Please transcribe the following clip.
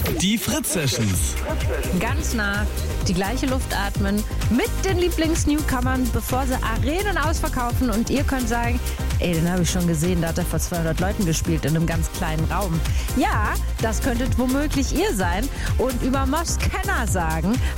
Die Fritz-Sessions. Ganz nah die gleiche Luft atmen mit den Lieblings-Newcomern, bevor sie Arenen ausverkaufen. Und ihr könnt sagen, ey, den habe ich schon gesehen, da hat er vor 200 Leuten gespielt in einem ganz kleinen Raum. Ja, das könntet womöglich ihr sein und über Moss Kenner sagen,